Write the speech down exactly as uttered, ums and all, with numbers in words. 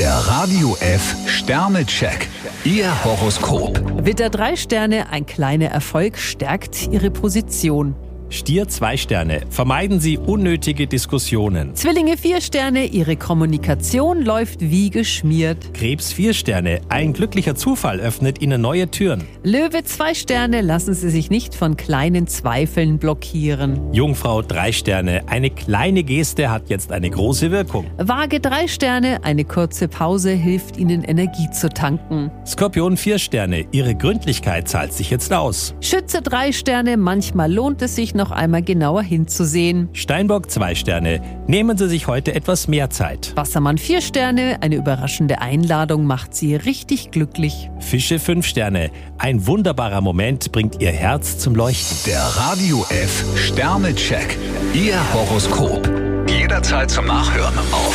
Der Radio F Sternecheck. Ihr Horoskop. Widder drei Sterne, ein kleiner Erfolg stärkt Ihre Position. Stier zwei Sterne. Vermeiden Sie unnötige Diskussionen. Zwillinge vier Sterne, Ihre Kommunikation läuft wie geschmiert. Krebs vier Sterne. Ein glücklicher Zufall öffnet Ihnen neue Türen. Löwe zwei Sterne, lassen Sie sich nicht von kleinen Zweifeln blockieren. Jungfrau drei Sterne. Eine kleine Geste hat jetzt eine große Wirkung. Waage drei Sterne, eine kurze Pause hilft Ihnen Energie zu tanken. Skorpion vier Sterne. Ihre Gründlichkeit zahlt sich jetzt aus. Schütze drei Sterne, manchmal lohnt es sich noch einmal genauer hinzusehen. Steinbock zwei Sterne. Nehmen Sie sich heute etwas mehr Zeit. Wassermann vier Sterne, eine überraschende Einladung macht Sie richtig glücklich. Fische fünf Sterne. Ein wunderbarer Moment bringt Ihr Herz zum Leuchten. Der Radio F Sternecheck. Ihr Horoskop. Jederzeit zum Nachhören auf